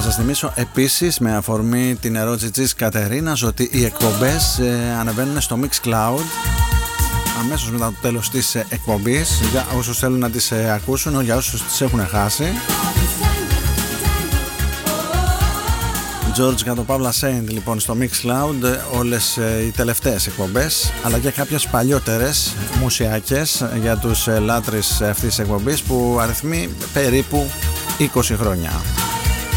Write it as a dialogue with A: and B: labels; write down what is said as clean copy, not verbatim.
A: σας θυμίσω επίσης, με αφορμή την ερώτηση της Κατερίνας, ότι οι εκπομπές ανεβαίνουν στο Mixcloud αμέσως μετά το τέλος της εκπομπής, για όσους θέλουν να τις ακούσουν, για όσους τις έχουν χάσει. George Κατοπαύλα Saint λοιπόν στο Mixcloud, όλες οι τελευταίες εκπομπές, αλλά και κάποιες παλιότερες μουσιακές για τους λάτρεις αυτής της εκπομπής, που αριθμεί περίπου 20 χρόνια.